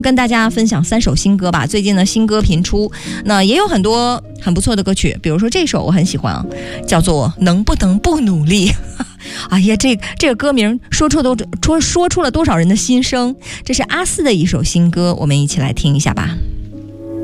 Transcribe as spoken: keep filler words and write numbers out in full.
跟大家分享三首新歌吧，最近呢新歌频出，那也有很多很不错的歌曲，比如说这首我很喜欢啊，叫做能不能不努力。哎呀，这这个歌名说出都说说出了多少人的心声，这是阿肆的一首新歌，我们一起来听一下吧。